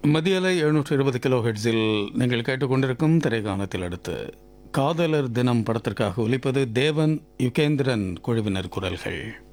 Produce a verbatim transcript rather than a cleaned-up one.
மதியலை எழுநூற்று இருபது கிலோ ஹெட்ஸில் நீங்கள் கேட்டுக்கொண்டிருக்கும் திரைக்காணத்தில் அடுத்து காதலர் தினம் படத்திற்காக ஒலிப்பது தேவன் யுகேந்திரன் குழுவினர் குரல்கள்.